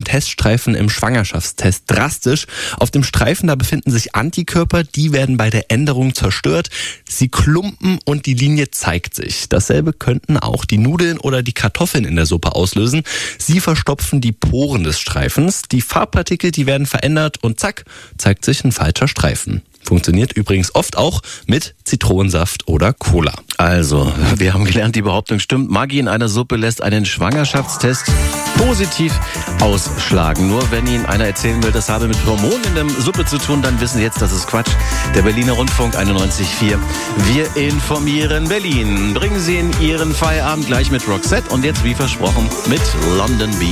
Teststreifen im Schwangerschaftstest drastisch. Auf dem Streifen, da befinden sich Antikörper, die werden bei der Änderung zerstört. Sie klumpen und die Linie zeigt sich. Dasselbe könnten auch die Nudeln oder die Kartoffeln in der Suppe auslösen. Sie verstopfen die Poren des Streifens. Die Farbpartikel, die werden verändert und zack, zeigt sich ein falscher Streifen. Funktioniert übrigens oft auch mit Zitronensaft oder Cola. Also, wir haben gelernt, die Behauptung stimmt. Maggi in einer Suppe lässt einen Schwangerschaftstest positiv ausschlagen. Nur wenn Ihnen einer erzählen will, das habe mit Hormonen in der Suppe zu tun, dann wissen Sie jetzt, das ist Quatsch. Der Berliner Rundfunk 91.4. Wir informieren Berlin. Bringen Sie in Ihren Feierabend gleich mit Roxette und jetzt, wie versprochen, mit London Beat.